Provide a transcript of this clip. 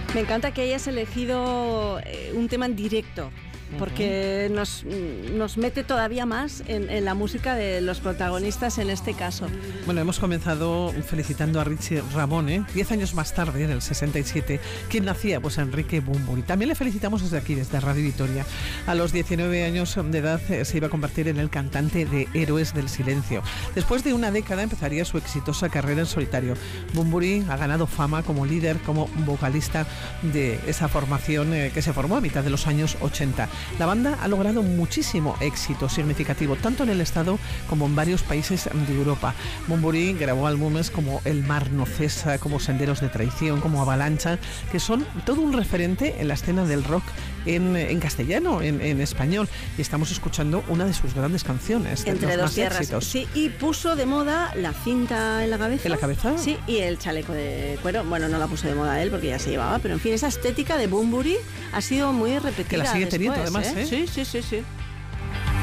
Me encanta que hayas elegido un tema en directo, porque nos mete todavía más en la música de los protagonistas en este caso. Bueno, hemos comenzado felicitando a Richie Ramone, 10 años más tarde, en el 67, quien nacía, pues Enrique Bunbury. También le felicitamos desde aquí, desde Radio Vitoria. A los 19 años de edad se iba a convertir en el cantante de Héroes del Silencio. Después de una década empezaría su exitosa carrera en solitario. Bunbury ha ganado fama como líder, como vocalista de esa formación que se formó a mitad de los años 80. La banda ha logrado muchísimo éxito significativo, tanto en el Estado como en varios países de Europa. Bunbury grabó álbumes como El mar no cesa, como Senderos de traición, como Avalancha, que son todo un referente en la escena del rock en castellano, en español. Y estamos escuchando una de sus grandes canciones. Entre dos tierras. Éxitos. Sí, y puso de moda la cinta en la cabeza. ¿En la cabeza? Sí, y el chaleco de cuero. Bueno, no la puso de moda él porque ya se llevaba, pero en fin, esa estética de Bunbury ha sido muy repetida. Que la sigue teniendo, después, además, ¿eh? Sí.